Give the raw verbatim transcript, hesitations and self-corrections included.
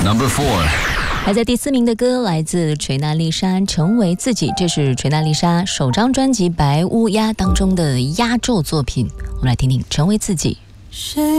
Number four。 排在第四名的歌来自锤娜丽莎，《成为自己》，这是锤娜丽莎首张专辑《白乌鸦》当中的压轴作品。我们来听听《成为自己》。 谁